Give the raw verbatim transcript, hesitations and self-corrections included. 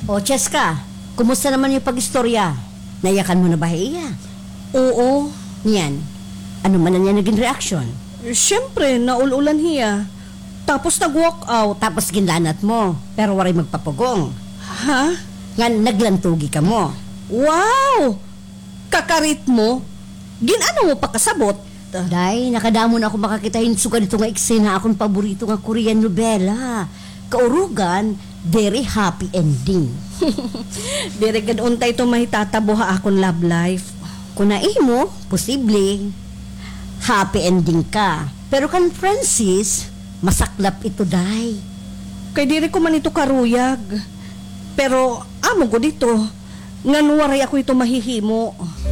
O, Cheska, kumusta naman yung pag-istorya? Nayakan mo na ba iya? Oo. Yan. Ano man na niya naging reaksyon? Siyempre, naululan hiya. Tapos nag-walk out. Tapos ginlanat mo, pero waray magpapugong. Ha? Nga naglantugi ka mo. Wow! Kakarit mo? Ginano mo pa kasabot? Day, nakadamo na ako makakita yung suga dito nga eksena akong paborito nga Korean novela. Kaurugan, very happy ending. Dire gad untay to mahitatabo ha akong love life. Kung naimo, posible. Happy ending ka. Pero kan Francis, masaklap ito, day. Kay dire ko man ito karuyag. Pero amo ko dito. Ngan waray ako ito mahihimo.